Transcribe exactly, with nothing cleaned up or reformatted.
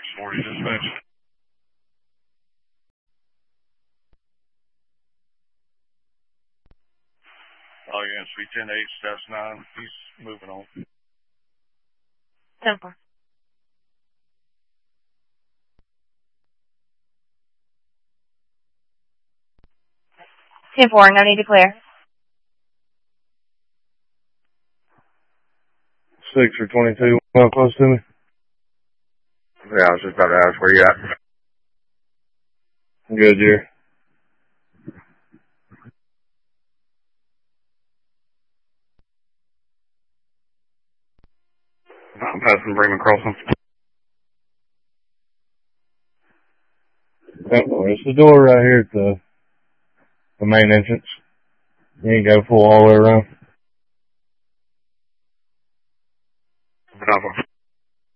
six forty dispatch. Oh, yeah, Suite ten eight, Stats nine. He's moving on. ten four. ten four, no need to clear. six or twenty-two, how close to me? Yeah, I was just about to ask where you at. Good, Jerry. I'm passing Bremen Crossing. It's the door right here at the, the main entrance. You ain't got to pull all the way around. Bravo.